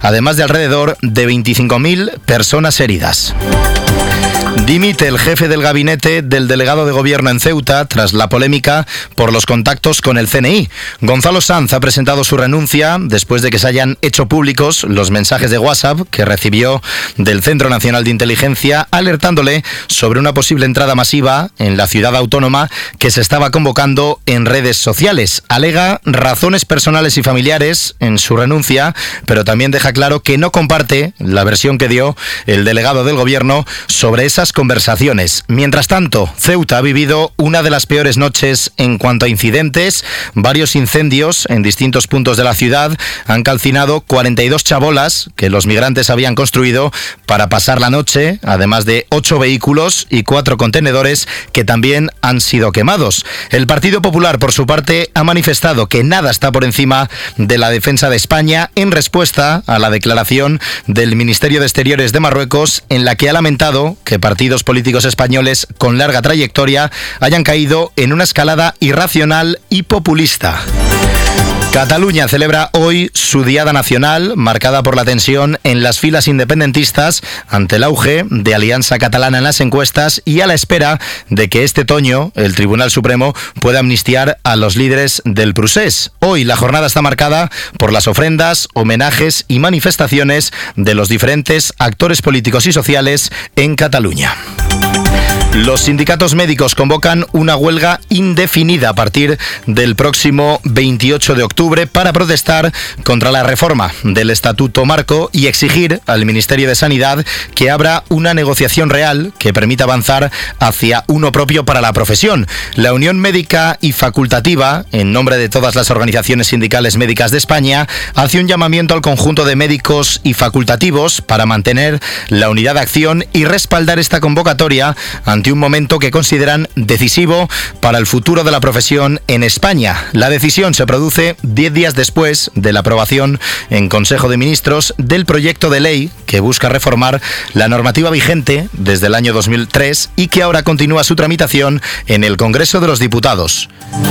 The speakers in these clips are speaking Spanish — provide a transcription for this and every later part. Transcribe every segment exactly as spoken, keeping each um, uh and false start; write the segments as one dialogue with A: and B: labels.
A: además de alrededor de veinticinco mil personas heridas. Dimite el jefe del gabinete del delegado de gobierno en Ceuta tras la polémica por los contactos con el C N I. Gonzalo Sanz ha presentado su renuncia después de que se hayan hecho públicos los mensajes de WhatsApp que recibió del Centro Nacional de Inteligencia alertándole sobre una posible entrada masiva en la ciudad autónoma que se estaba convocando en redes sociales. Alega razones personales y familiares en su renuncia, pero también deja claro que no comparte la versión que dio el delegado del gobierno sobre esas conversaciones. Mientras tanto, Ceuta ha vivido una de las peores noches en cuanto a incidentes. Varios incendios en distintos puntos de la ciudad han calcinado cuarenta y dos chabolas que los migrantes habían construido para pasar la noche, además de ocho vehículos y cuatro contenedores que también han sido quemados. El Partido Popular, por su parte, ha manifestado que nada está por encima de la defensa de España en respuesta a la declaración del Ministerio de Exteriores de Marruecos, en la que ha lamentado que partidos políticos españoles con larga trayectoria hayan caído en una escalada irracional y populista. Cataluña celebra hoy su Diada Nacional, marcada por la tensión en las filas independentistas ante el auge de Alianza Catalana en las encuestas y a la espera de que este otoño el Tribunal Supremo pueda amnistiar a los líderes del Procés. Hoy la jornada está marcada por las ofrendas, homenajes y manifestaciones de los diferentes actores políticos y sociales en Cataluña. Los sindicatos médicos convocan una huelga indefinida a partir del próximo veintiocho de octubre para protestar contra la reforma del Estatuto Marco y exigir al Ministerio de Sanidad que abra una negociación real que permita avanzar hacia uno propio para la profesión. La Unión Médica y Facultativa, en nombre de todas las organizaciones sindicales médicas de España, hace un llamamiento al conjunto de médicos y facultativos para mantener la unidad de acción y respaldar esta convocatoria ante un momento que consideran decisivo para el futuro de la profesión en España. La decisión se produce diez días después de la aprobación en Consejo de Ministros del proyecto de ley que busca reformar la normativa vigente desde el año dos mil tres y que ahora continúa su tramitación en el Congreso de los Diputados.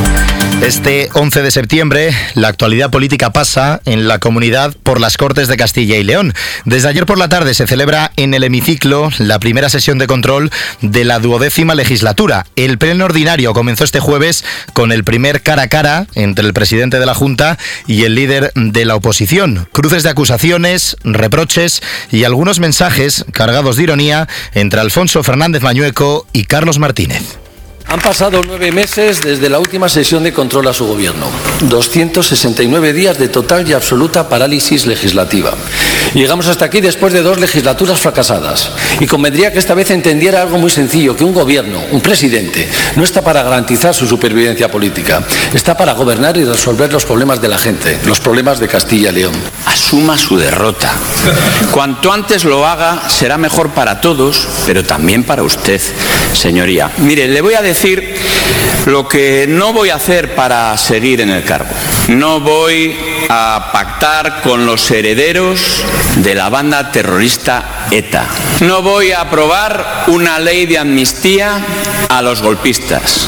A: Este once de septiembre, la actualidad política pasa en la comunidad por las Cortes de Castilla y León. Desde ayer por la tarde se celebra en el hemiciclo la primera sesión de control de la duodécima legislatura. El pleno ordinario comenzó este jueves con el primer cara a cara entre el presidente de la Junta y el líder de la oposición. Cruces de acusaciones, reproches y algunos mensajes cargados de ironía entre Alfonso Fernández Mañueco y Carlos Martínez.
B: Han pasado nueve meses desde la última sesión de control a su gobierno. doscientos sesenta y nueve días de total y absoluta parálisis legislativa. Llegamos hasta aquí después de dos legislaturas fracasadas. Y convendría que esta vez entendiera algo muy sencillo, que un gobierno, un presidente, no está para garantizar su supervivencia política. Está para gobernar y resolver los problemas de la gente, los problemas de Castilla y León.
C: Asuma su derrota. Cuanto antes lo haga, será mejor para todos, pero también para usted, señoría. Mire, le voy a decir decir lo que no voy a hacer para seguir en el cargo. No voy a pactar con los herederos de la banda terrorista ETA. No voy a aprobar una ley de amnistía a los golpistas.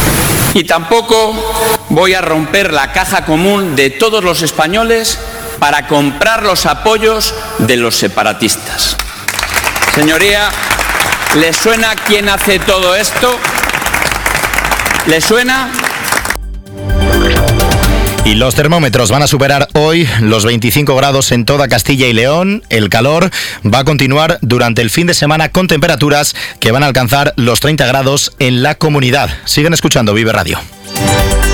C: Y tampoco voy a romper la caja común de todos los españoles para comprar los apoyos de los separatistas. Señoría, ¿le suena quién hace todo esto? ¿Le suena?
A: Y los termómetros van a superar hoy los veinticinco grados en toda Castilla y León. El calor va a continuar durante el fin de semana con temperaturas que van a alcanzar los treinta grados en la comunidad. Siguen escuchando Vive Radio.